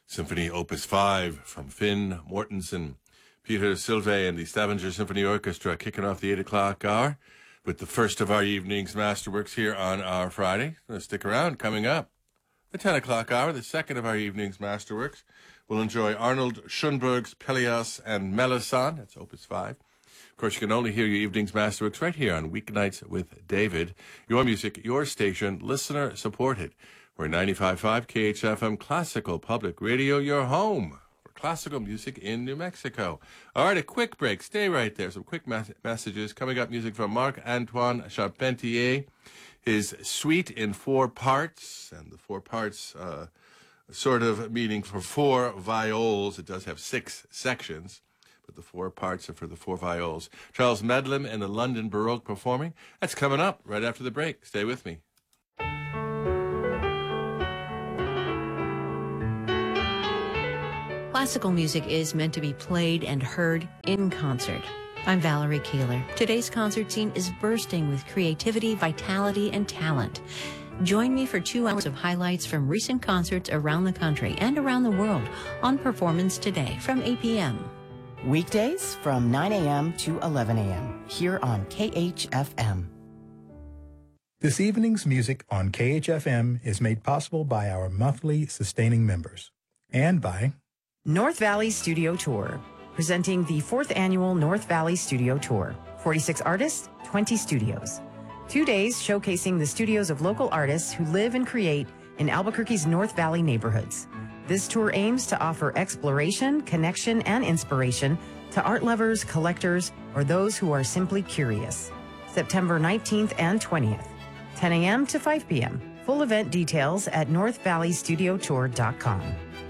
Symphony Opus 5 from Finn Mortensen, Peter Sylvain and the Stavanger Symphony Orchestra, kicking off the 8 o'clock hour with the first of our evening's masterworks here on our Friday. So stick around. Coming up, the 10 o'clock hour, the second of our evening's masterworks. We'll enjoy Arnold Schoenberg's Pelléas and Melisande. That's Opus 5. Of course, you can only hear your evening's masterworks right here on Weeknights with David. Your music, your station, listener supported. We're 95.5 KHFM Classical Public Radio, your home for classical music in New Mexico. All right, a quick break. Stay right there. Some quick messages. Coming up, music from Marc-Antoine Charpentier. His suite in 4 parts, and the 4 parts sort of meaning for 4 viols. It does have 6 sections, but the 4 parts are for the 4 viols. Charles Medlem and the London Baroque performing. That's coming up right after the break. Stay with me. Classical music is meant to be played and heard in concert. I'm Valerie Keeler. Today's concert scene is bursting with creativity, vitality, and talent. Join me for 2 hours of highlights from recent concerts around the country and around the world on Performance Today from 8 p.m. Weekdays from 9 a.m. to 11 a.m. here on KHFM. This evening's music on KHFM is made possible by our monthly sustaining members and by North Valley Studio Tour, presenting the 4th annual North Valley Studio Tour. 46 artists, 20 studios. 2 days showcasing the studios of local artists who live and create in Albuquerque's North Valley neighborhoods. This tour aims to offer exploration, connection, and inspiration to art lovers, collectors, or those who are simply curious. September 19th and 20th, 10 a.m. to 5 p.m. Full event details at northvalleystudiotour.com.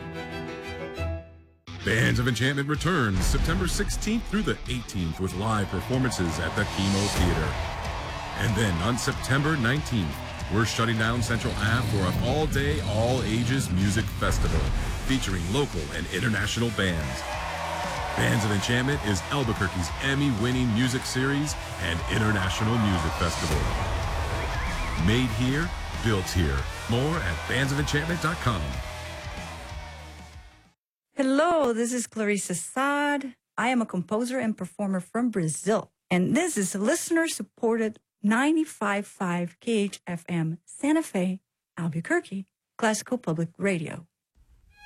Bands of Enchantment returns September 16th through the 18th with live performances at the Chemo Theater. And then on September 19th, we're shutting down Central Ave for an all-day, all-ages music festival featuring local and international bands. Bands of Enchantment is Albuquerque's Emmy-winning music series and international music festival. Made here, built here. More at bandsofenchantment.com. Hello, this is Clarissa Saad. I am a composer and performer from Brazil, and this is listener-supported 95.5 KHFM Santa Fe, Albuquerque, Classical Public Radio.